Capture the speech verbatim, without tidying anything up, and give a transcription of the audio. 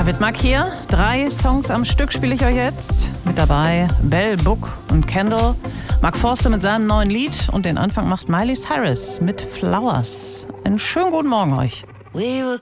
David Mack hier. Drei Songs am Stück spiele ich euch jetzt. Mit dabei Bell, Book und Kendall. Mark Forster mit seinem neuen Lied. Und den Anfang macht Miley Cyrus mit Flowers. Einen schönen guten Morgen euch. We were